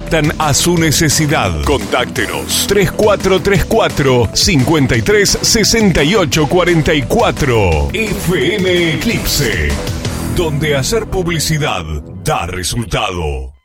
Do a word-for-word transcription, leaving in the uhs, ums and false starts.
adaptan a su necesidad. Contáctenos tres cuatro tres cuatro, cinco tres seis ocho cuatro cuatro. F M Eclipse, donde hacer publicidad da resultado.